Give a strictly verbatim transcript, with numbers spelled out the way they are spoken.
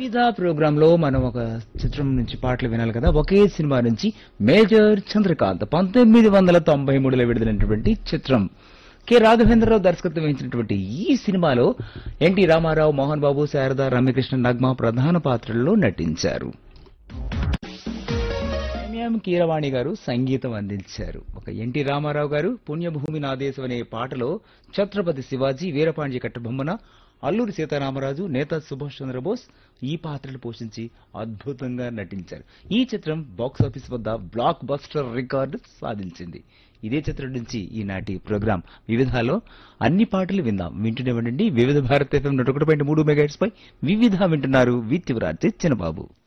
వివిధ ప్రోగ్రామ్ లో మనం ఒక చిత్రం నుంచి పాటలు వినాలి కదా. ఒకే సినిమా నుంచి మేజర్ చంద్రకాంత్ పంతొమ్మిది వందల తొంభై మూడులో విడుదలైనటువంటి చిత్రం. కె రాఘవేంద్రరావు దర్శకత్వం వహించినటువంటి ఈ సినిమాలో ఎన్టీ రామారావు, మోహన్ బాబు, శారద, రమ్యకృష్ణ, నగ్మ ప్రధాన పాత్రల్లో నటించారు. ఎంఎం కీరవాణి గారు సంగీతం అందించారు. ఒక ఎన్టీ రామారావు గారు పుణ్యభూమి నాదేశం అనే పాటలో ఛత్రపతి శివాజీ, వీరపాండ్య కట్టబొమ్మన, అల్లూరి సీతారామరాజు, నేత సుభాష్ చంద్రబోస్ ఈ పాత్రలు పోషించి అద్భుతంగా నటించారు. ఈ చిత్రం బాక్సాఫీస్ వద్ద బ్లాక్ బస్టర్ రికార్డు సాధించింది. ఇదే చిత్రం నుంచి ఈనాటి ప్రోగ్రాం వివిధలో అన్ని పాటలు విందాం. వింటూనే ఉండండి వివిధ భారత ఎఫ్ఎం నూట ఒకటి పాయింట్ మూడు మెగాహెర్ట్జ్ పై. వివిధ వింటున్నారు విత్ యువరాజ్ చిన్నబాబు.